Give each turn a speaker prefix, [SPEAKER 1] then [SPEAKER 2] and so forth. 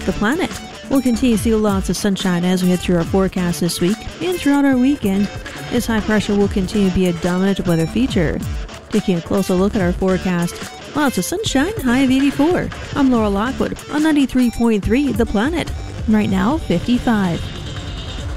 [SPEAKER 1] The Planet. We'll continue to see lots of sunshine as we head through our forecast this week and throughout our weekend. This high pressure will continue to be a dominant weather feature. Taking a closer look at our forecast, lots of sunshine, high of 84. I'm Laura Lockwood on 93.3 The Planet. Right now, 55.